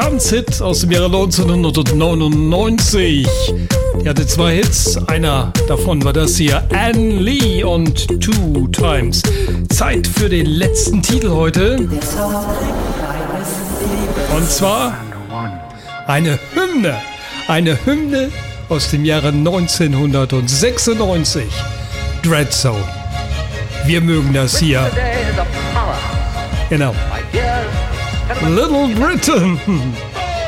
Tanzhit aus dem Jahre 1999. Die hatte 2 Hits, einer davon war das hier, Anne Lee und Two Times. Zeit für den letzten Titel heute. Und zwar eine Hymne aus dem Jahre 1996. Dread Zone. Wir mögen das hier. Genau. Little Britain.